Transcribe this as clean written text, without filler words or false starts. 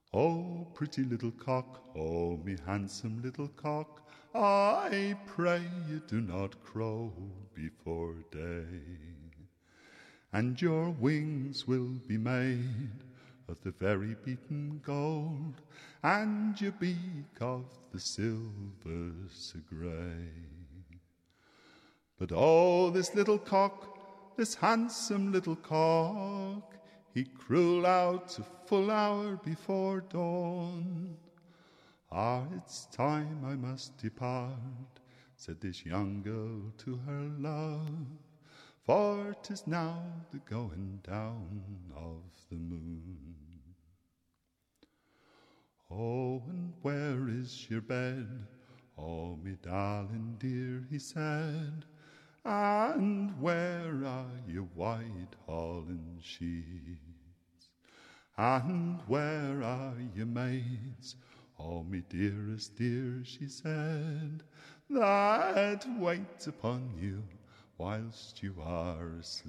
Oh, pretty little cock, oh, me handsome little cock, I pray you do not crow before day. And your wings will be made of the very beaten gold, and your beak of the silver so grey. But oh, this little cock, this handsome little cock, he crew out a full hour before dawn. Ah, it's time I must depart, said this young girl to her love, for 'tis now the going down of the moon. Oh, and where is your bed? Oh, me darling dear, he said, and where are your white holland sheets? And where are your maids? Oh, me dearest dear, she said, that wait upon you whilst you are asleep.